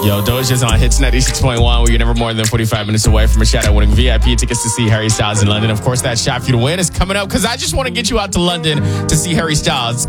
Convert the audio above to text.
Yo, Doja's on Hits 96.1, where you're never more than 45 minutes away from a shout out winning VIP tickets to see Harry Styles in London. Of course, that shot for you to win is coming up because I just want to get you out to London to see Harry Styles.